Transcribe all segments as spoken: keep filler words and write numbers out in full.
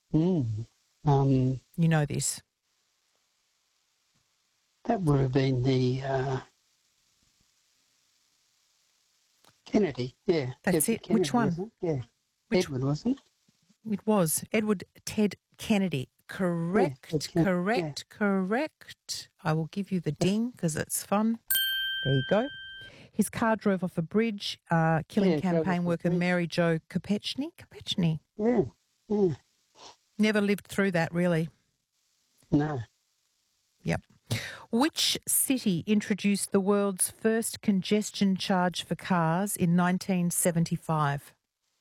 Mm. Um, You know this. that would have been the uh, Kennedy. Yeah, That's Edward it. Which Kennedy, one? wasn't it? Yeah, Which Edward, wasn't it? it was? Edward Ted Kennedy. Yeah, Ted Correct, Kennedy. Yeah. correct, correct. I will give you the ding because it's fun. There you go. His car drove off a bridge, uh, killing Yeah, drove off campaign the worker bridge. Mary Jo Kopechny. Kopechny. Yeah, yeah. Never lived through that, really. No. Yep. Which city introduced the world's first congestion charge for cars in nineteen seventy-five?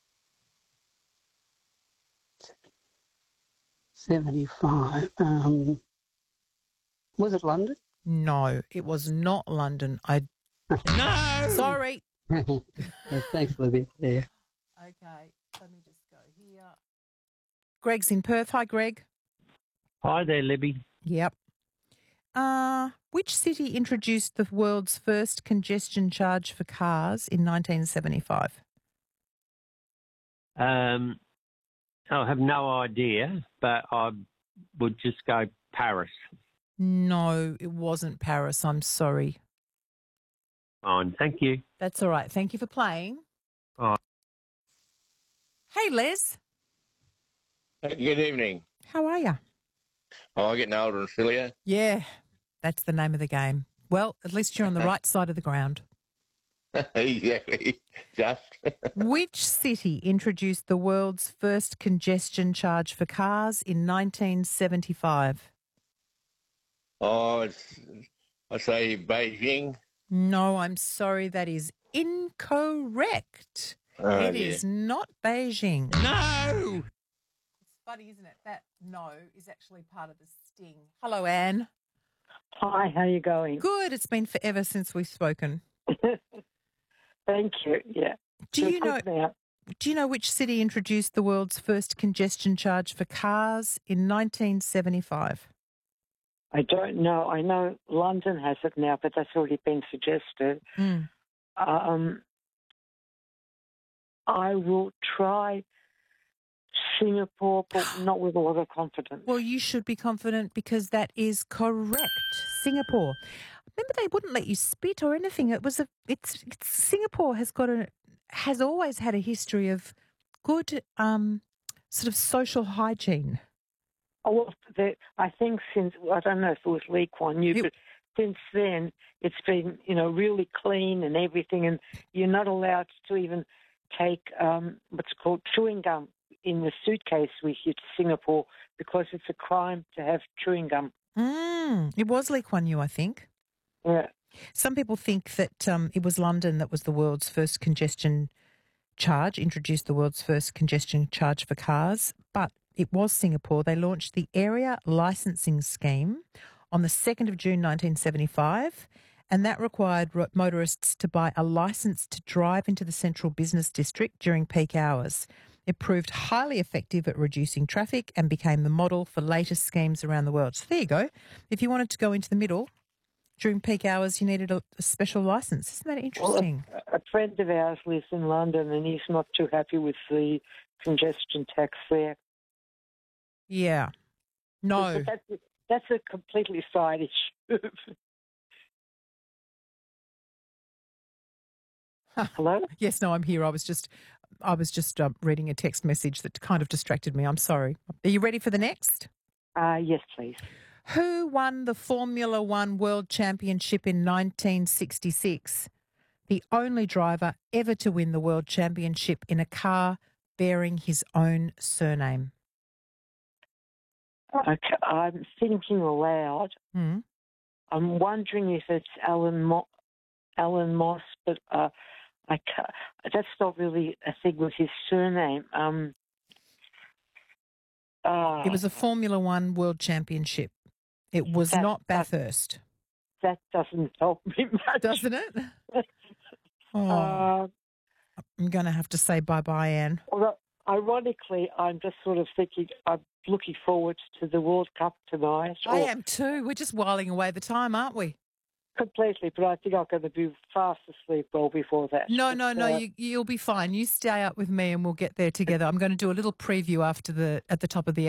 seventy-five. Um, was it London? No, it was not London. I No! Sorry. Yeah, thanks, Libby. Yeah. Okay, let me just go here. Greg's in Perth. Hi, Greg. Hi there, Libby. Yep. Uh, which city introduced the world's first congestion charge for cars in nineteen seventy-five? Um, I have no idea, but I would just go Paris. No, it wasn't Paris. I'm sorry. Fine, thank you. That's all right. Thank you for playing. Bye. Hey, Les. Good evening. How are you? Oh, I'm getting older and sillier. Yeah, that's the name of the game. Well, at least you're on the right side of the ground. Exactly. Just. Which city introduced the world's first congestion charge for cars in nineteen seventy-five? Oh, it's, I say Beijing. No, I'm sorry. That is incorrect. Oh, It dear. is not Beijing. No! It's funny, isn't it? That no is actually part of the sting. Hello, Anne. Hi, how you going? Good. It's been forever since we've spoken. Thank you. Yeah. Do You're you know? good now. Do you know which city introduced the world's first congestion charge for cars in nineteen seventy-five? I don't know. I know London has it now, but that's already been suggested. Mm. Um, I will try Singapore, but not with a lot of confidence. Well, you should be confident because that is correct. Singapore. Remember, they wouldn't let you spit or anything. It was a. It's, it's Singapore has got a has always had a history of good um sort of social hygiene. Oh, well, the, I think since, I don't know if it was Lee Kuan Yew, It- but since then it's been, you know, really clean and everything, and you're not allowed to even take um, what's called chewing gum in the suitcase with you to Singapore because it's a crime to have chewing gum. Mm, it was Lee Kuan Yew, I think. Yeah. Some people think that um, it was London that was the world's first congestion charge, introduced the world's first congestion charge for cars, but it was Singapore. They launched the Area Licensing Scheme on the second of June nineteen seventy-five, and that required ro- motorists to buy a licence to drive into the central business district during peak hours. It proved highly effective at reducing traffic and became the model for later schemes around the world. So there you go. If you wanted to go into the middle during peak hours, you needed a, a special licence. Isn't that interesting? Well, a, a friend of ours lives in London and he's not too happy with the congestion tax there. Yeah. No. But that's, that's a completely side issue. Hello? Yes, no, I'm here. I was just, I was just um, reading a text message that kind of distracted me. I'm sorry. Are you ready for the next? Uh, yes, please. Who won the Formula One World Championship in nineteen sixty-six? The only driver ever to win the World Championship in a car bearing his own surname. Okay, I'm thinking aloud. Hmm. I'm wondering if it's Alan, Mo- Alan Moss, but uh, I ca that's not really a thing with his surname. Um, uh, It was a Formula One World Championship. It was That- not that- Bathurst, that doesn't help me much. doesn't it? Oh, Uh, I'm going to have to say bye-bye, Anne. although, ironically, I'm just sort of thinking I'm looking forward to the World Cup tonight. I or am too. We're just whiling away the time, aren't we? completely, but I think I'm going to be fast asleep well before that. No, But, no, no. uh, You, you'll be fine. You stay up with me, and we'll get there together. I'm going to do a little preview after the at the top of the